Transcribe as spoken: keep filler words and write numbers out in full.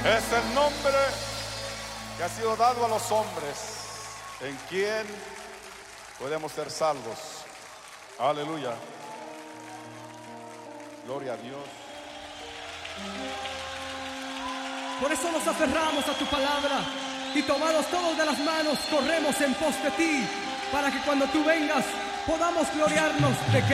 Es el nombre que ha sido dado a los hombres, en quien podemos ser salvos. Aleluya. Gloria a Dios. Por eso nos aferramos a tu palabra y tomados todos de las manos, corremos en pos de ti, para que cuando tú vengas podamos gloriarnos de que